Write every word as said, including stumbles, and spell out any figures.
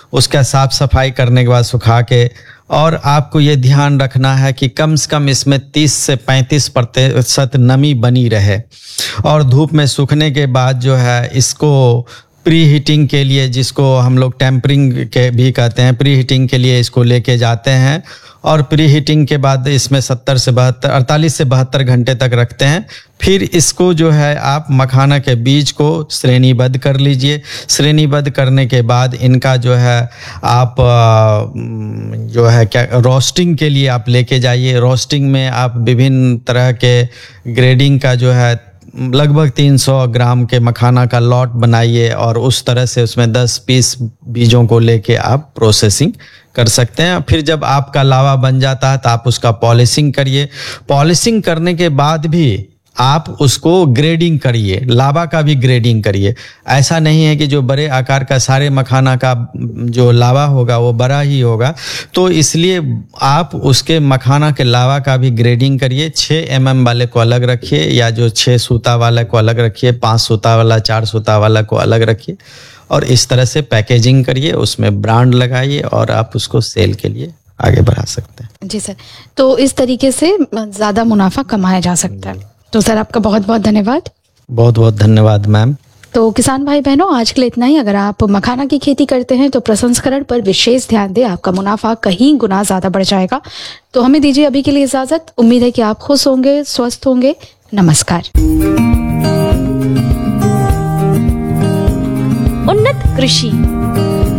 उसका साफ सफाई करने के बाद सुखा के, और आपको ये ध्यान रखना है कि कम से कम इसमें तीस से पैंतीस प्रतिशत नमी बनी रहे। और धूप में सूखने के बाद जो है इसको प्री हीटिंग के लिए, जिसको हम लोग टेम्परिंग के भी कहते हैं, प्री हीटिंग के लिए इसको लेके जाते हैं। और प्री हीटिंग के बाद इसमें सत्तर से बहत्तर अड़तालीस से बहत्तर घंटे तक रखते हैं। फिर इसको जो है आप मखाना के बीज को श्रेणीबद्ध कर लीजिए। श्रेणीबद्ध करने के बाद इनका जो है आप जो है क्या रोस्टिंग के लिए आप लेके जाइए। रोस्टिंग में आप विभिन्न तरह के ग्रेडिंग का जो है लगभग तीन सौ ग्राम के मखाना का लॉट बनाइए और उस तरह से उसमें दस पीस बीजों को लेके आप प्रोसेसिंग कर सकते हैं। फिर जब आपका लावा बन जाता है तो आप उसका पॉलिशिंग करिए। पॉलिशिंग करने के बाद भी आप उसको ग्रेडिंग करिए, लावा का भी ग्रेडिंग करिए। ऐसा नहीं है कि जो बड़े आकार का सारे मखाना का जो लावा होगा वो बड़ा ही होगा, तो इसलिए आप उसके मखाना के लावा का भी ग्रेडिंग करिए। छः एम एम वाले को अलग रखिए, या जो छः सूता वाले को अलग रखिए, पाँच सूता वाला, चार सूता वाला को अलग रखिए, और इस तरह से पैकेजिंग करिए, उसमें ब्रांड लगाइए और आप उसको सेल के लिए आगे बढ़ा सकते हैं। जी सर, तो इस तरीके से ज़्यादा मुनाफा कमाया जा सकता है। तो सर आपका बहुत बहुत धन्यवाद। बहुत बहुत धन्यवाद मैम। तो किसान भाई बहनों, आज के लिए इतना ही। अगर आप मखाना की खेती करते हैं तो प्रसंस्करण पर विशेष ध्यान दें, आपका मुनाफा कहीं गुना ज़्यादा बढ़ जाएगा। तो हमें दीजिए अभी के लिए इजाज़त। उम्मीद है कि आप खुश होंगे, स्वस्थ होंगे। नमस्कार। उन्नत कृषि।